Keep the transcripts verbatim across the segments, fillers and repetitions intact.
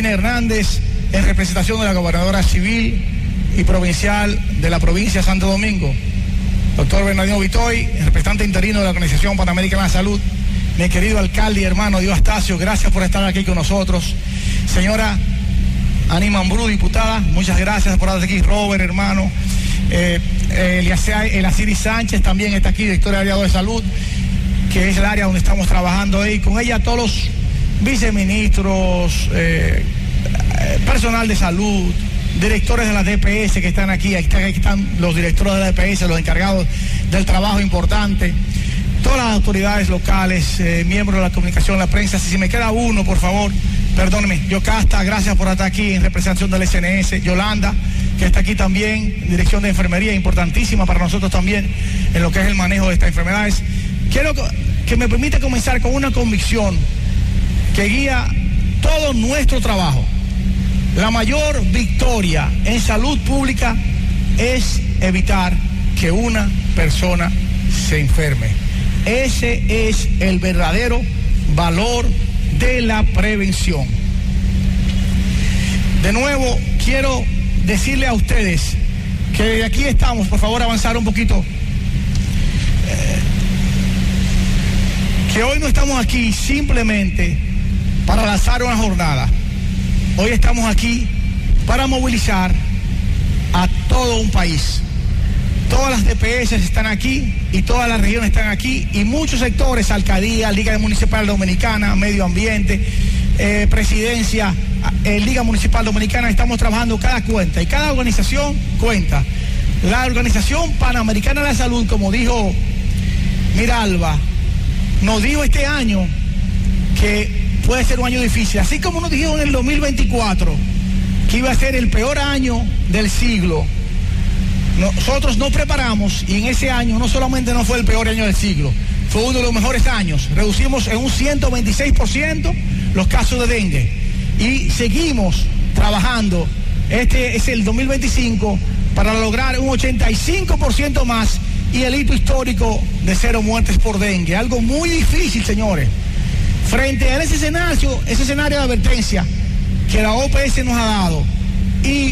Irene Hernández, en representación de la gobernadora civil y provincial de la provincia de Santo Domingo. Doctor Bernardino Vitoy, representante interino de la Organización Panamericana de Salud. Mi querido alcalde y hermano Dio Astacio, gracias por estar aquí con nosotros. Señora Ani Mambrú, diputada, muchas gracias por estar aquí. Robert, hermano. Eh, el Asiri Sánchez también está aquí, directora del área de salud, que es el área donde estamos trabajando ahí. Con ella todos los viceministros, eh, personal de salud, directores de la D P S que están aquí. Aquí están, aquí están los directores de la D P S, los encargados del trabajo importante, todas las autoridades locales, eh, miembros de la comunicación, la prensa. Si me queda uno, por favor, perdóneme. Yocasta, gracias por estar aquí en representación del S N S. Yolanda, que está aquí también, dirección de enfermería, importantísima para nosotros también en lo que es el manejo de estas enfermedades. Quiero que, que me permita comenzar con una convicción que guía todo nuestro trabajo. La mayor victoria en salud pública es evitar que una persona se enferme. Ese es el verdadero valor de la prevención. De nuevo, quiero decirle a ustedes que de aquí estamos, por favor avanzar un poquito, eh, que hoy no estamos aquí simplemente para lanzar una jornada. Hoy estamos aquí para movilizar a todo un país. Todas las D P S están aquí y todas las regiones están aquí y muchos sectores, alcaldía, Liga Municipal Dominicana, Medio Ambiente, eh, Presidencia, eh, Liga Municipal Dominicana, estamos trabajando cada cuenta y cada organización cuenta. La Organización Panamericana de la Salud, como dijo Miralba, nos dijo este año que puede ser un año difícil, así como nos dijeron en el dos mil veinticuatro que iba a ser el peor año del siglo. Nosotros nos preparamos y en ese año no solamente no fue el peor año del siglo, fue uno de los mejores años. Reducimos en un ciento veintiséis por ciento los casos de dengue y seguimos trabajando. Este es el dos mil veinticinco para lograr un ochenta y cinco por ciento más y el hito histórico de cero muertes por dengue. Algo muy difícil, señores. Frente a ese escenario, ese escenario de advertencia que la O P S nos ha dado y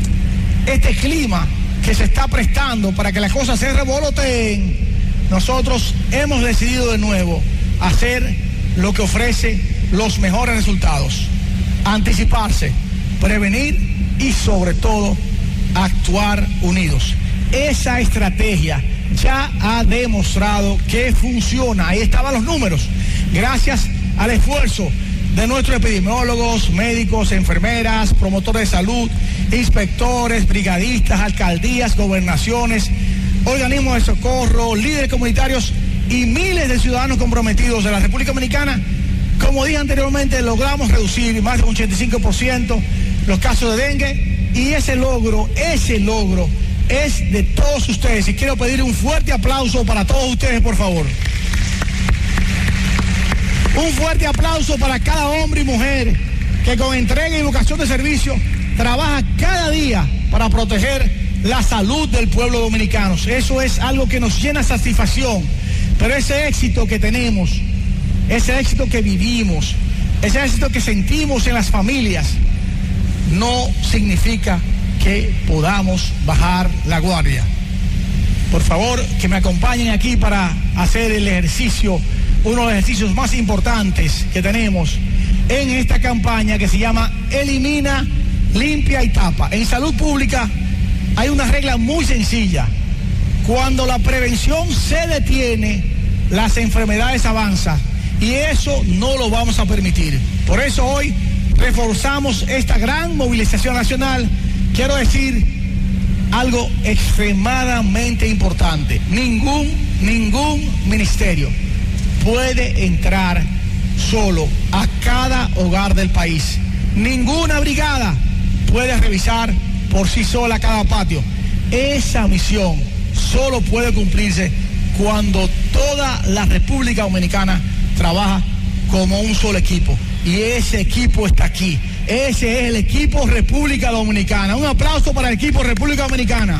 este clima que se está prestando para que las cosas se revoloteen, nosotros hemos decidido de nuevo hacer lo que ofrece los mejores resultados: anticiparse, prevenir y sobre todo actuar unidos. Esa estrategia ya ha demostrado que funciona. Ahí estaban los números. Gracias al esfuerzo de nuestros epidemiólogos, médicos, enfermeras, promotores de salud, inspectores, brigadistas, alcaldías, gobernaciones, organismos de socorro, líderes comunitarios y miles de ciudadanos comprometidos de la República Dominicana. Como dije anteriormente, logramos reducir más de un ochenta y cinco por ciento los casos de dengue y ese logro, ese logro es de todos ustedes y quiero pedir un fuerte aplauso para todos ustedes, por favor. Un fuerte aplauso para cada hombre y mujer que con entrega y vocación de servicio trabaja cada día para proteger la salud del pueblo dominicano. Eso es algo que nos llena de satisfacción, pero ese éxito que tenemos, ese éxito que vivimos, ese éxito que sentimos en las familias, no significa que podamos bajar la guardia. Por favor, que me acompañen aquí para hacer el ejercicio, uno de los ejercicios más importantes que tenemos en esta campaña que se llama Elimina, Limpia y Tapa. En salud pública hay una regla muy sencilla: cuando la prevención se detiene, las enfermedades avanzan y eso no lo vamos a permitir. Por eso hoy reforzamos esta gran movilización nacional. Quiero decir algo extremadamente importante: ningún, ningún ministerio puede entrar solo a cada hogar del país. Ninguna brigada puede revisar por sí sola cada patio. Esa misión solo puede cumplirse cuando toda la República Dominicana trabaja como un solo equipo. Y ese equipo está aquí. Ese es el equipo República Dominicana. Un aplauso para el equipo República Dominicana.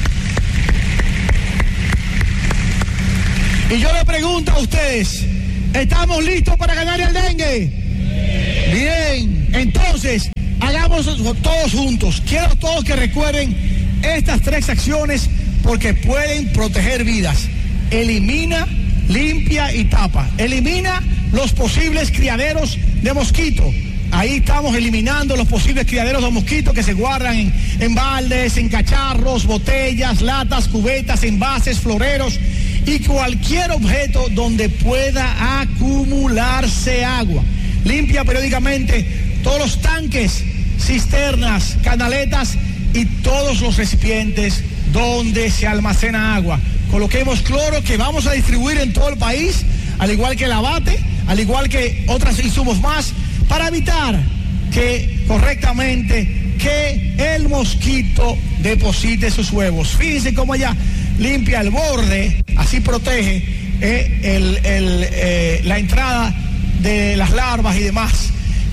Y yo le pregunto a ustedes, ¿estamos listos para ganar el dengue? Bien, entonces hagamos todos juntos. Quiero todos que recuerden estas tres acciones porque pueden proteger vidas. Elimina, limpia y tapa. Elimina los posibles criaderos de mosquito. Ahí estamos eliminando los posibles criaderos de mosquitos que se guardan en, en baldes, en cacharros, botellas, latas, cubetas, envases, floreros y cualquier objeto donde pueda acumularse agua. Limpia periódicamente todos los tanques, cisternas, canaletas y todos los recipientes donde se almacena agua. Coloquemos cloro que vamos a distribuir en todo el país, al igual que el abate, al igual que otros insumos más, para evitar que correctamente que el mosquito deposite sus huevos. Fíjense cómo ella limpia el borde, así protege eh, el, el, eh, la entrada de las larvas y demás.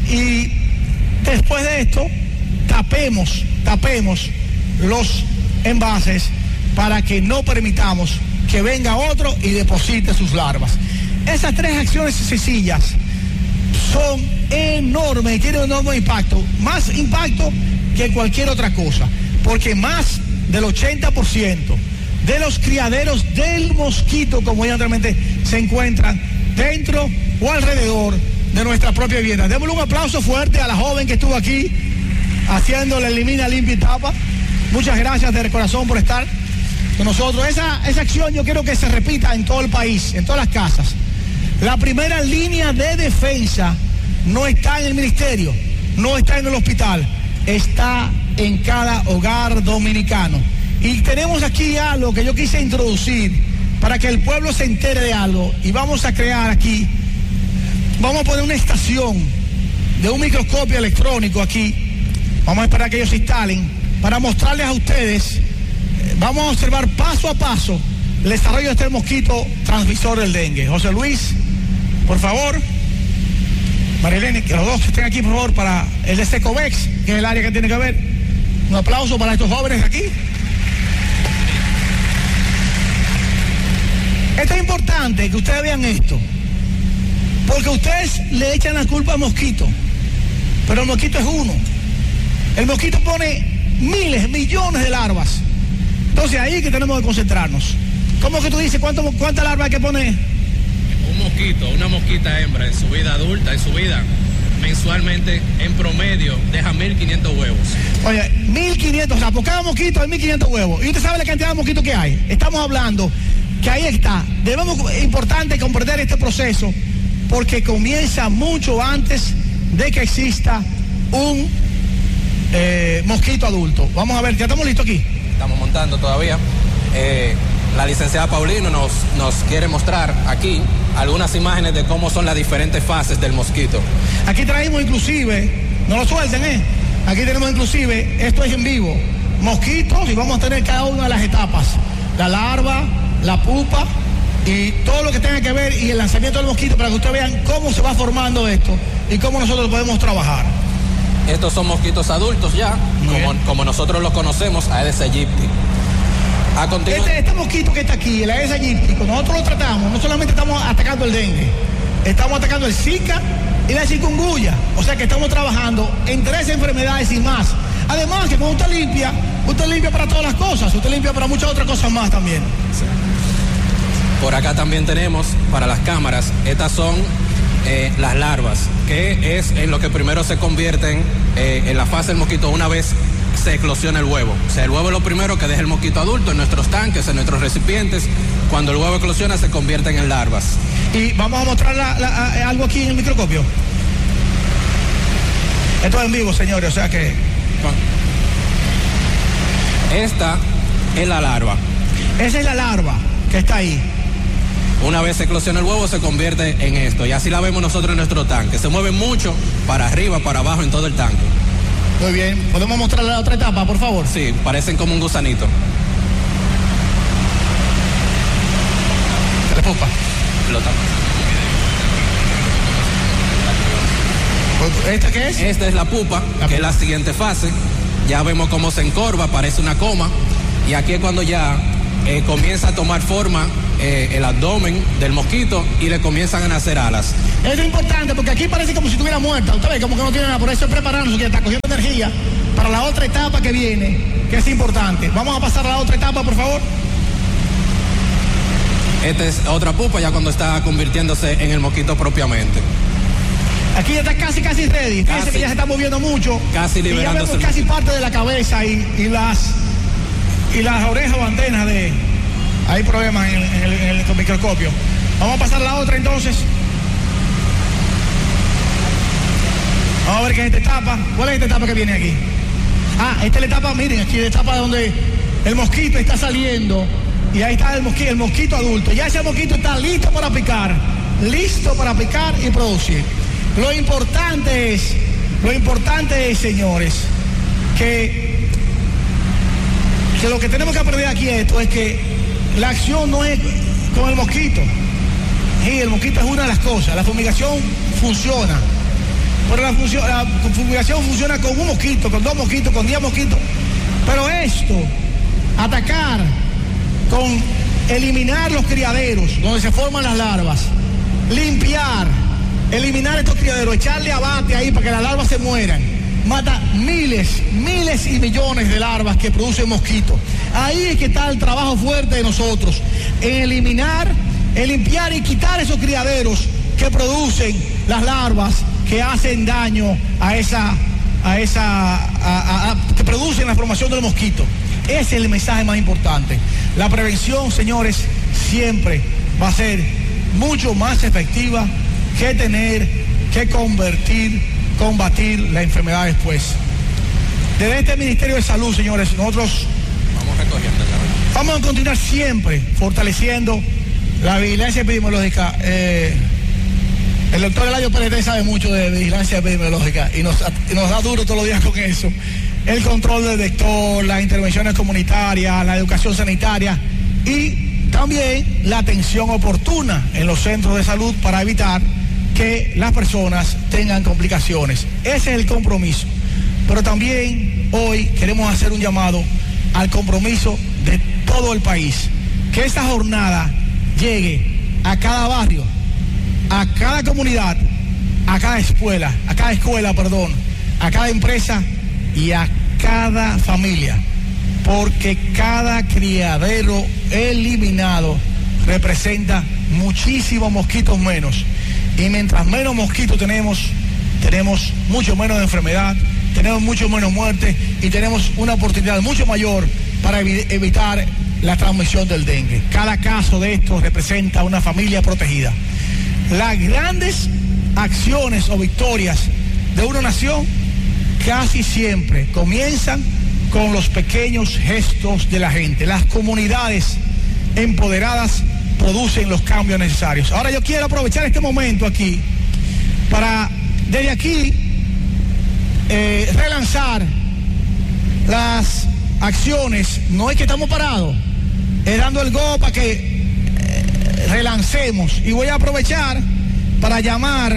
Y después de esto, tapemos, tapemos los envases para que no permitamos que venga otro y deposite sus larvas. Esas tres acciones sencillas son enormes y tienen un enorme impacto, más impacto que cualquier otra cosa, porque más del ochenta por ciento de los criaderos del mosquito, como ya anteriormente, se encuentran dentro o alrededor de nuestra propia vivienda. Démosle un aplauso fuerte a la joven que estuvo aquí haciéndole elimina, limpia y tapa. Muchas gracias de corazón por estar con nosotros. Esa, esa acción yo quiero que se repita en todo el país, en todas las casas. La primera línea de defensa no está en el ministerio, no está en el hospital, está en cada hogar dominicano. Y tenemos aquí algo que yo quise introducir para que el pueblo se entere de algo. Y vamos a crear aquí, vamos a poner una estación de un microscopio electrónico aquí. Vamos a esperar que ellos se instalen para mostrarles a ustedes. Vamos a observar paso a paso el desarrollo de este mosquito transmisor del dengue. José Luis, por favor. Marilene, que los dos estén aquí, por favor, para el de Secovex, que es el área que tiene que ver. Un aplauso para estos jóvenes aquí. Esto es importante que ustedes vean esto, porque ustedes le echan la culpa al mosquito, pero el mosquito es uno. El mosquito pone miles, millones de larvas. Entonces ahí es que tenemos que concentrarnos. ¿Cómo que tú dices cuánto, cuánta larva hay que poner? Un mosquito, una mosquita hembra en su vida adulta, en su vida mensualmente, en promedio, deja mil quinientos huevos. Oye, mil quinientos, o sea, por cada mosquito hay mil quinientos huevos. ¿Y usted sabe la cantidad de mosquitos que hay? Estamos hablando que ahí está. Debemos, es importante comprender este proceso porque comienza mucho antes de que exista un eh, mosquito adulto. Vamos a ver, ¿ya estamos listos aquí? Estamos montando todavía. Eh, la licenciada Paulino nos, nos quiere mostrar aquí algunas imágenes de cómo son las diferentes fases del mosquito. Aquí traemos inclusive, no lo suelten, ¿eh? Aquí tenemos inclusive, esto es en vivo, mosquitos y vamos a tener cada una de las etapas. La larva, la pupa y todo lo que tenga que ver y el lanzamiento del mosquito para que ustedes vean cómo se va formando esto y cómo nosotros podemos trabajar. Estos son mosquitos adultos ya, como, como nosotros los conocemos, Aedes aegypti. A continuación, este, este mosquito que está aquí, el Aedes aegypti, cuando nosotros lo tratamos, no solamente estamos atacando el dengue, estamos atacando el Zika y la chikungunya. O sea que estamos trabajando en tres enfermedades y más. Además que cuando usted limpia, usted limpia para todas las cosas, usted limpia para muchas otras cosas más también. Por acá también tenemos para las cámaras, estas son eh, las larvas, que es en lo que primero se convierten eh, en la fase del mosquito una vez se eclosiona el huevo. O sea, el huevo es lo primero que deja el mosquito adulto en nuestros tanques, en nuestros recipientes. Cuando el huevo eclosiona se convierten en larvas. Y vamos a mostrar la, la, algo aquí en el microscopio. Esto es en vivo, señores, o sea que... Esta es la larva. Esa es la larva que está ahí. Una vez se eclosiona el huevo se convierte en esto. Y así la vemos nosotros en nuestro tanque. Se mueve mucho para arriba, para abajo en todo el tanque. Muy bien. ¿Podemos mostrar la otra etapa, por favor? Sí, parecen como un gusanito. La pupa. Lo tapa. ¿Esta qué es? Esta es la pupa, la que pupa. Es la siguiente fase. Ya vemos cómo se encorva, parece una coma. Y aquí es cuando ya eh, comienza a tomar forma eh, el abdomen del mosquito y le comienzan a nacer alas. Eso es importante porque aquí parece como si estuviera muerta. Usted ve como que no tiene nada, por eso es prepararnos, que está cogiendo energía para la otra etapa que viene, que es importante. Vamos a pasar a la otra etapa, por favor. Esta es otra pupa ya cuando está convirtiéndose en el mosquito propiamente. Aquí ya está casi, casi ready. Fíjense que ya se está moviendo mucho. Casi liberándose. Y ya vemos casi parte de la cabeza y, y las y las orejas o antenas de... Hay problemas en el, en el, en el microscopio. Vamos a pasar a la otra entonces. Vamos a ver qué es esta etapa. ¿Cuál es esta etapa que viene aquí? Ah, esta es la etapa, miren, aquí es la etapa donde el mosquito está saliendo. Y ahí está el mosquito, el mosquito adulto. Ya ese mosquito está listo para picar. Listo para picar y producir. Lo importante es, lo importante es, señores, que, que lo que tenemos que aprender aquí esto es que la acción no es con el mosquito. Sí, el mosquito es una de las cosas. La fumigación funciona. Pero la, función, la fumigación funciona con un mosquito, con dos mosquitos, con diez mosquitos. Pero esto, atacar con eliminar los criaderos donde se forman las larvas, limpiar, eliminar estos criaderos, echarle abate ahí para que las larvas se mueran, mata miles, miles y millones de larvas que producen mosquitos. Ahí es que está el trabajo fuerte de nosotros, en eliminar, en limpiar y quitar esos criaderos que producen las larvas que hacen daño a esa, a esa, a, a, a, que producen la formación del mosquito. Ese es el mensaje más importante. La prevención, señores, siempre va a ser mucho más efectiva que tener que convertir, combatir la enfermedad después. Desde este Ministerio de Salud, señores, nosotros vamos recogiendo la... vamos a continuar siempre fortaleciendo la vigilancia epidemiológica. Eh, el doctor Eladio Pérez sabe mucho de vigilancia epidemiológica y nos, y nos da duro todos los días con eso. El control del vector, las intervenciones comunitarias, la educación sanitaria y también la atención oportuna en los centros de salud para evitar que las personas tengan complicaciones. Ese es el compromiso. Pero también hoy queremos hacer un llamado al compromiso de todo el país. Que esta jornada llegue a cada barrio, a cada comunidad, a cada escuela, a cada escuela, perdón, a cada empresa y a cada familia, porque cada criadero eliminado representa muchísimos mosquitos menos, y mientras menos mosquitos tenemos, tenemos mucho menos enfermedad, tenemos mucho menos muerte y tenemos una oportunidad mucho mayor para evi- evitar la transmisión del dengue. Cada caso de estos representa una familia protegida. Las grandes acciones o victorias de una nación casi siempre comienzan con los pequeños gestos de la gente. Las comunidades empoderadas producen los cambios necesarios. Ahora yo quiero aprovechar este momento aquí para, desde aquí, eh, relanzar las acciones. No es que estamos parados, es dando el go para que eh, relancemos. Y voy a aprovechar para llamar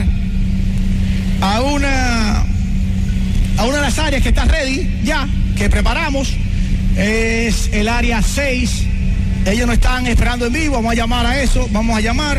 a una... a una de las áreas que está ready ya, que preparamos, es el área seis. Ellos nos están esperando en vivo, vamos a llamar a eso, vamos a llamar.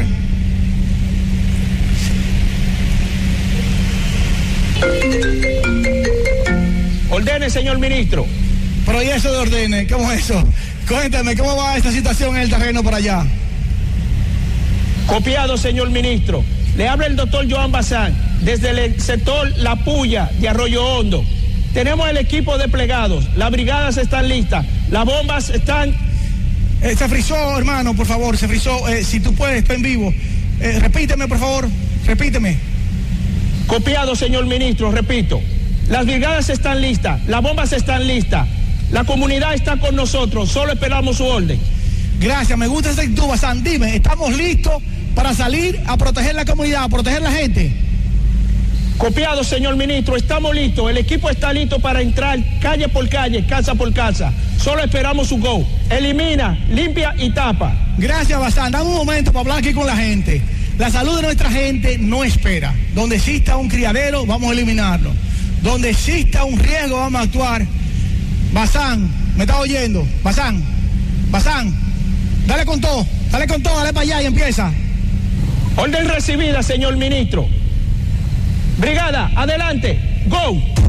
Ordene, señor ministro. Pero ¿y eso de ordene? ¿Cómo es eso? Cuéntame, ¿cómo va esta situación en el terreno por allá? Copiado, señor ministro. Le habla el doctor Joan Bazán, desde el sector La Puya de Arroyo Hondo. Tenemos el equipo desplegados, las brigadas están listas, las bombas están... Eh, se frizó, hermano, por favor, se frizó. Eh, si tú puedes, estoy en vivo. Eh, repíteme, por favor, repíteme. Copiado, señor ministro, repito. Las brigadas están listas, las bombas están listas, la comunidad está con nosotros, solo esperamos su orden. Gracias, me gusta esa actitud, Bazán. Dime, ¿estamos listos para salir a proteger la comunidad, a proteger la gente? Copiado, señor ministro, estamos listos, el equipo está listo para entrar calle por calle, casa por casa. Solo esperamos su go. Elimina, limpia y tapa. Gracias, Bazán. Dame un momento para hablar aquí con la gente. La salud de nuestra gente no espera. Donde exista un criadero, vamos a eliminarlo. Donde exista un riesgo, vamos a actuar. Bazán, ¿me está oyendo? Bazán, Bazán, Dale con todo, dale con todo, dale para allá y empieza. Orden recibida, señor ministro. Brigada, adelante, go.